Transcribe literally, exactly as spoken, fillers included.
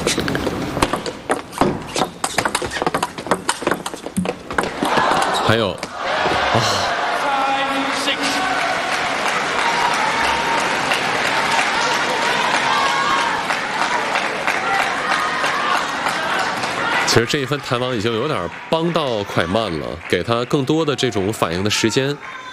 还有，啊，其实这一分弹网已经有点帮到蒯曼了，给他更多的这种反应的时间。